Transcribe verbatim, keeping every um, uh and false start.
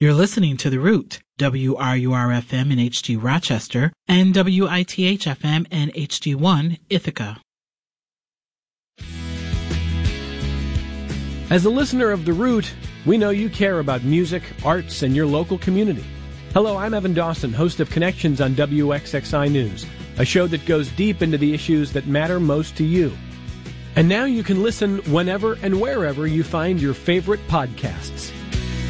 You're listening to The Root, W R U R F M in H D Rochester, and W I T H F M and H D one Ithaca. As a listener of The Root, we know you care about music, arts, and your local community. Hello, I'm Evan Dawson, host of Connections on W X X I News, a show that goes deep into the issues that matter most to you. And now you can listen whenever and wherever you find your favorite podcasts.